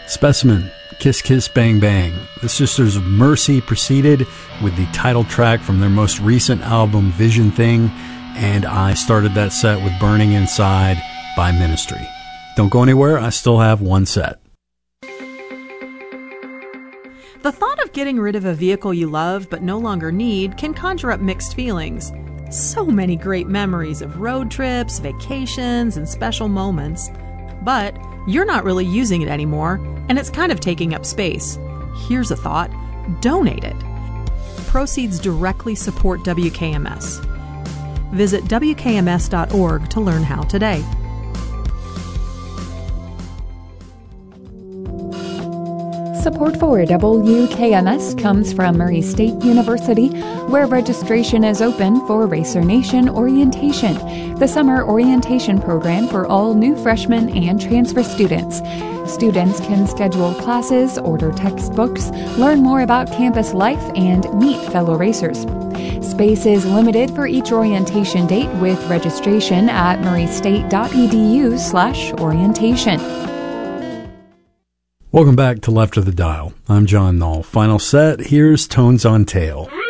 Specimen, Kiss Kiss Bang Bang. The Sisters of Mercy proceeded with the title track from their most recent album, Vision Thing, and I started that set with Burning Inside by Ministry. Don't go anywhere, I still have one set. The thought of getting rid of a vehicle you love but no longer need can conjure up mixed feelings. So many great memories of road trips, vacations, and special moments. But you're not really using it anymore, and it's kind of taking up space. Here's a thought: donate it. Proceeds directly support WKMS. Visit WKMS.org to learn how today. Support for WKMS comes from Murray State University, where registration is open for Racer Nation Orientation, the summer orientation program for all new freshmen and transfer students. Students can schedule classes, order textbooks, learn more about campus life, and meet fellow racers. Space is limited for each orientation date, with registration at murraystate.edu/orientation. Welcome back to Left of the Dial. I'm John Knoll. Final set, here's Tones on Tail.